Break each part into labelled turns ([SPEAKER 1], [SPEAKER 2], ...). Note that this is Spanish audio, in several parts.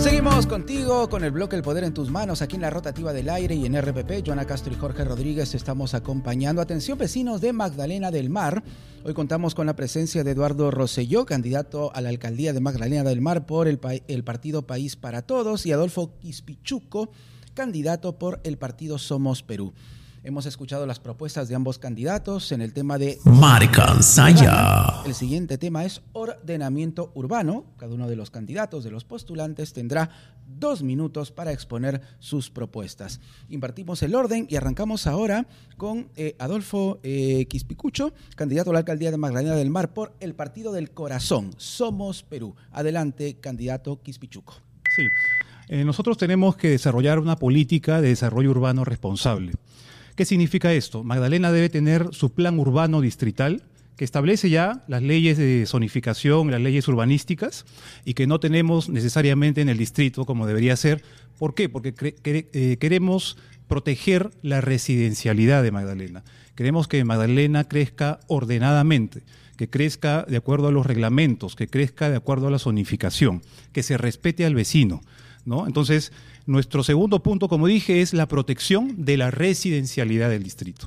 [SPEAKER 1] Seguimos contigo con el bloque El Poder en tus manos, aquí en la Rotativa del Aire y en RPP. Joana Castro y Jorge Rodríguez estamos acompañando. Atención, vecinos de Magdalena del Mar. Hoy contamos con la presencia de Eduardo Rosselló, candidato a la alcaldía de Magdalena del Mar por el partido País para Todos, y Adolfo Quispichuco, candidato por el partido Somos Perú. Hemos escuchado las propuestas de ambos candidatos en el tema de
[SPEAKER 2] Marcansaya.
[SPEAKER 1] El siguiente tema es ordenamiento urbano. Cada uno de los candidatos, de los postulantes, tendrá 2 minutos para exponer sus propuestas. Invertimos el orden y arrancamos ahora con Adolfo Quispichuco, candidato a la alcaldía de Magdalena del Mar por el Partido del Corazón, Somos Perú. Adelante, candidato Quispichuco.
[SPEAKER 3] Sí, nosotros tenemos que desarrollar una política de desarrollo urbano responsable. ¿Qué significa esto? Magdalena debe tener su plan urbano distrital que establece ya las leyes de zonificación, las leyes urbanísticas, y que no tenemos necesariamente en el distrito como debería ser. ¿Por qué? Porque queremos proteger la residencialidad de Magdalena. Queremos que Magdalena crezca ordenadamente, que crezca de acuerdo a los reglamentos, que crezca de acuerdo a la zonificación, que se respete al vecino, ¿no? Entonces, nuestro segundo punto, como dije, es la protección de la residencialidad del distrito.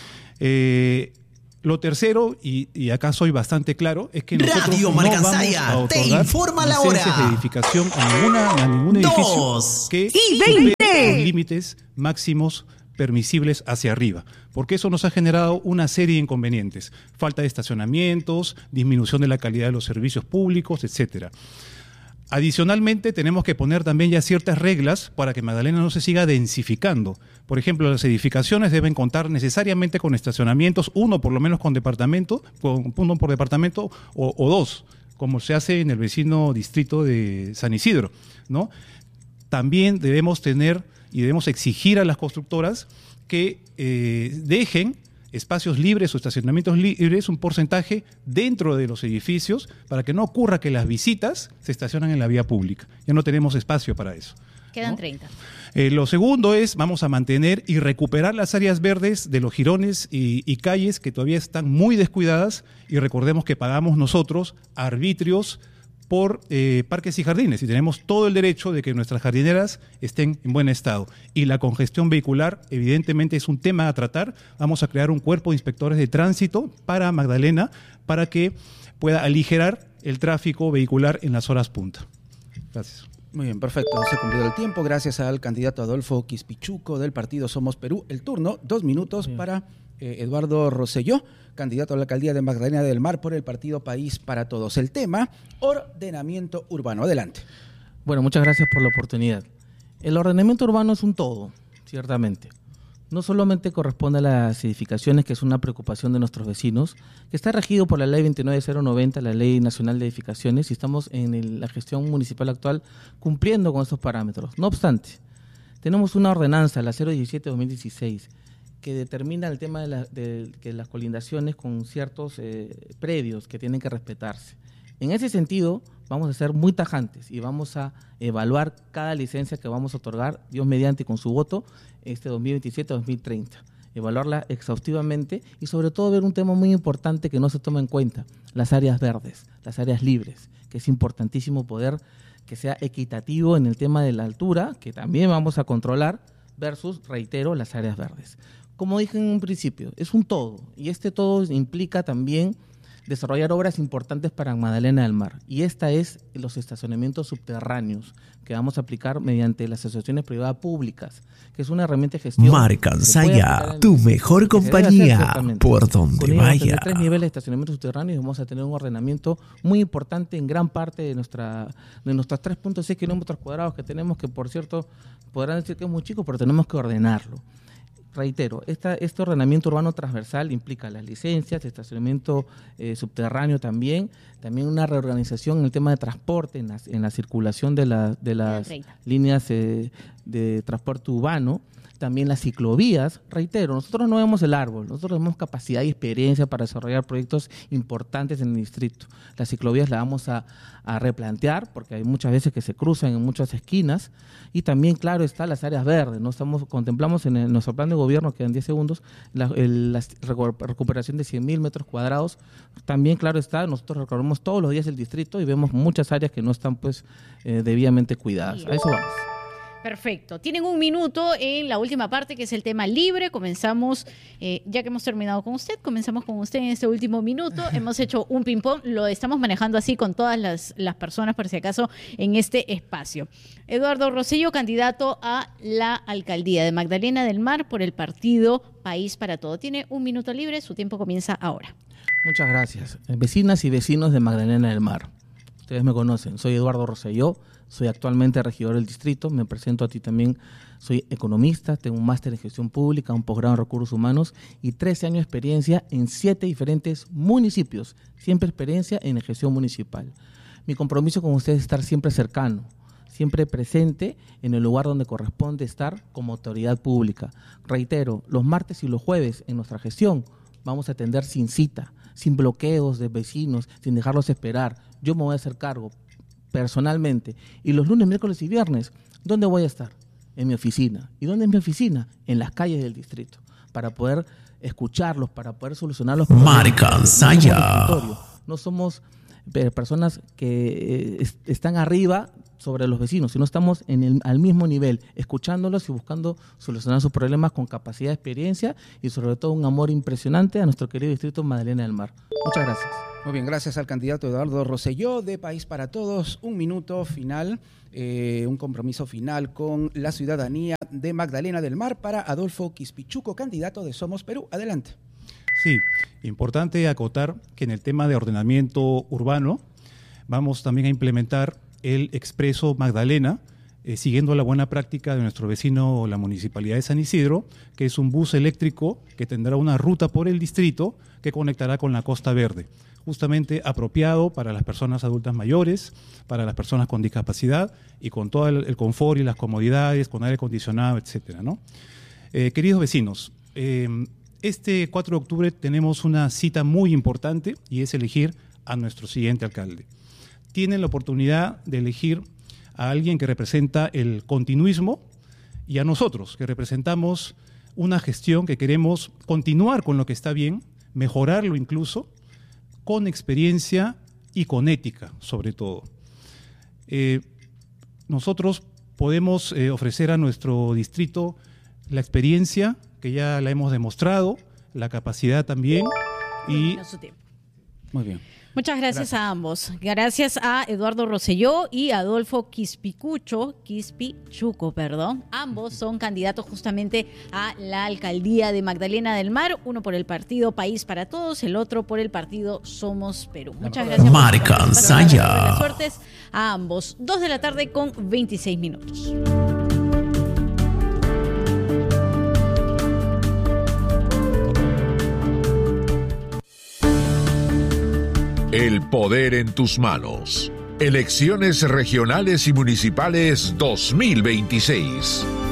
[SPEAKER 3] Lo tercero, y acá soy bastante claro, es que nosotros
[SPEAKER 2] Radio
[SPEAKER 3] no vamos
[SPEAKER 2] Marcansaya
[SPEAKER 3] a
[SPEAKER 2] te
[SPEAKER 3] otorgar
[SPEAKER 2] informa la
[SPEAKER 3] licencias
[SPEAKER 2] hora.
[SPEAKER 3] de edificación a ningún edificio que supere los límites máximos permisibles hacia arriba, porque eso nos ha generado una serie de inconvenientes: falta de estacionamientos, disminución de la calidad de los servicios públicos, etcétera. Adicionalmente, tenemos que poner también ya ciertas reglas para que Magdalena no se siga densificando. Por ejemplo, las edificaciones deben contar necesariamente con estacionamientos, uno por lo menos con departamento, uno por departamento o 2, como se hace en el vecino distrito de San Isidro, ¿no? También debemos tener y debemos exigir a las constructoras que dejen espacios libres o estacionamientos libres, un porcentaje dentro de los edificios, para que no ocurra que las visitas se estacionan en la vía pública. Ya no tenemos espacio para eso.
[SPEAKER 4] Quedan, ¿no?
[SPEAKER 3] 30. Lo segundo es, vamos a mantener y recuperar las áreas verdes de los jirones y calles que todavía están muy descuidadas, y recordemos que pagamos nosotros arbitrios por parques y jardines, y tenemos todo el derecho de que nuestras jardineras estén en buen estado. Y la congestión vehicular evidentemente es un tema a tratar. Vamos a crear un cuerpo de inspectores de tránsito para Magdalena para que pueda aligerar el tráfico vehicular en las horas punta. Gracias.
[SPEAKER 1] Muy bien, perfecto. Se ha cumplido el tiempo. Gracias al candidato Adolfo Quispichuco del partido Somos Perú. El turno, 2 minutos para Eduardo Rosselló, candidato a la alcaldía de Magdalena del Mar por el partido País para Todos. El tema, ordenamiento urbano. Adelante.
[SPEAKER 5] Bueno, muchas gracias por la oportunidad. El ordenamiento urbano es un todo, ciertamente. No solamente corresponde a las edificaciones, que es una preocupación de nuestros vecinos, que está regido por la Ley 29090, la Ley Nacional de Edificaciones, y estamos en la gestión municipal actual cumpliendo con estos parámetros. No obstante, tenemos una ordenanza, la 017-2016, que determina el tema de las colindaciones con ciertos predios que tienen que respetarse. En ese sentido, vamos a ser muy tajantes y vamos a evaluar cada licencia que vamos a otorgar, Dios mediante, con su voto, 2027-2030. Evaluarla exhaustivamente y sobre todo ver un tema muy importante que no se toma en cuenta: las áreas verdes, las áreas libres, que es importantísimo poder que sea equitativo en el tema de la altura, que también vamos a controlar, versus, reitero, las áreas verdes. Como dije en un principio, es un todo, y este todo implica también desarrollar obras importantes para Magdalena del Mar, y esta es los estacionamientos subterráneos que vamos a aplicar mediante las asociaciones privadas públicas, que es una herramienta de gestión.
[SPEAKER 2] Marcansaya, tu mejor compañía, por donde vaya.
[SPEAKER 5] Vamos a tener 3 niveles de estacionamiento subterráneo y vamos a tener un ordenamiento muy importante en gran parte de nuestros 3.6 kilómetros cuadrados que tenemos, que por cierto podrán decir que es muy chico, pero tenemos que ordenarlo. Reitero, este ordenamiento urbano transversal implica las licencias, estacionamiento subterráneo también una reorganización en el tema de transporte, en la circulación de las líneas de transporte urbano, también las ciclovías. Reitero, nosotros no vemos el árbol, nosotros tenemos capacidad y experiencia para desarrollar proyectos importantes en el distrito. Las ciclovías las vamos a replantear, porque hay muchas veces que se cruzan en muchas esquinas, y también, claro, están las áreas verdes. Contemplamos en nuestro plan de gobierno gobierno, quedan 10 segundos, la recuperación de 100.000 metros cuadrados. También, claro está, nosotros recorremos todos los días el distrito y vemos muchas áreas que no están pues debidamente cuidadas. A eso vamos.
[SPEAKER 4] Perfecto. Tienen un minuto en la última parte, que es el tema libre. Comenzamos, ya que hemos terminado con usted, comenzamos con usted en este último minuto. Hemos hecho un ping-pong, lo estamos manejando así con todas las personas, por si acaso, en este espacio. Eduardo Rosselló, candidato a la alcaldía de Magdalena del Mar por el partido País para Todo. Tiene un minuto libre, su tiempo comienza ahora.
[SPEAKER 5] Muchas gracias. Vecinas y vecinos de Magdalena del Mar, ustedes me conocen, soy Eduardo Rosselló. Soy actualmente regidor del distrito, me presento a ti también, soy economista, tengo un máster en gestión pública, un posgrado en recursos humanos y 13 años de experiencia en 7 diferentes municipios, siempre experiencia en gestión municipal. Mi compromiso con ustedes es estar siempre cercano, siempre presente en el lugar donde corresponde estar como autoridad pública. Reitero, los martes y los jueves en nuestra gestión vamos a atender sin cita, sin bloqueos de vecinos, sin dejarlos esperar. Yo me voy a hacer cargo personalmente. Y los lunes, miércoles y viernes, ¿dónde voy a estar? En mi oficina. ¿Y dónde es mi oficina? En las calles del distrito, para poder escucharlos, para poder solucionar los problemas.
[SPEAKER 2] Marca Saya.
[SPEAKER 5] No somos personas que están arriba sobre los vecinos, sino estamos al mismo nivel, escuchándolos y buscando solucionar sus problemas con capacidad de experiencia y sobre todo un amor impresionante a nuestro querido distrito Magdalena del Mar. Muchas gracias.
[SPEAKER 1] Muy bien, gracias al candidato Eduardo Rosselló de País para Todos. Un minuto final, un compromiso final con la ciudadanía de Magdalena del Mar para Adolfo Quispichuco, candidato de Somos Perú. Adelante.
[SPEAKER 3] Sí, importante acotar que en el tema de ordenamiento urbano vamos también a implementar el Expreso Magdalena, siguiendo la buena práctica de nuestro vecino, la Municipalidad de San Isidro, que es un bus eléctrico que tendrá una ruta por el distrito que conectará con la Costa Verde, justamente apropiado para las personas adultas mayores, para las personas con discapacidad y con todo el confort y las comodidades, con aire acondicionado, etcétera, ¿no? Queridos vecinos, este 4 de octubre tenemos una cita muy importante y es elegir a nuestro siguiente alcalde. Tienen la oportunidad de elegir a alguien que representa el continuismo y a nosotros, que representamos una gestión que queremos continuar con lo que está bien, mejorarlo incluso, con experiencia y con ética, sobre todo. Nosotros podemos ofrecer a nuestro distrito la experiencia, que ya la hemos demostrado, la capacidad también. Y
[SPEAKER 1] muy bien.
[SPEAKER 4] Muchas gracias a ambos. Gracias a Eduardo Rosselló y Adolfo Quispichuco. Ambos son candidatos justamente a la alcaldía de Magdalena del Mar, uno por el partido País para Todos, el otro por el partido Somos Perú. Muchas gracias.
[SPEAKER 2] Marca Saya.
[SPEAKER 4] Buenas suertes a ambos. 2:00 con 26 minutos.
[SPEAKER 6] El poder en tus manos. Elecciones regionales y municipales 2026.